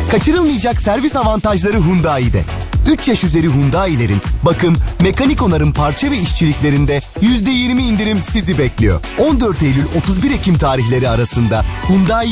Kaçırılmayacak servis avantajları Hyundai'de. 3 yaş üzeri Hyundai'lerin bakım, mekanik onarım parça ve işçiliklerinde %20 indirim sizi bekliyor. 14 Eylül 31 Ekim tarihleri arasında Hyundai